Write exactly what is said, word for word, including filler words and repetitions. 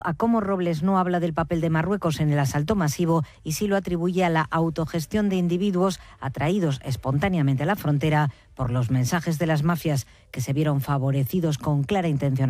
a cómo Robles no habla del papel de Marruecos en el asalto masivo y sí lo atribuye a la autogestión de individuos atraídos espontáneamente a la frontera por los mensajes de las mafias que se vieron favorecidos con clara intención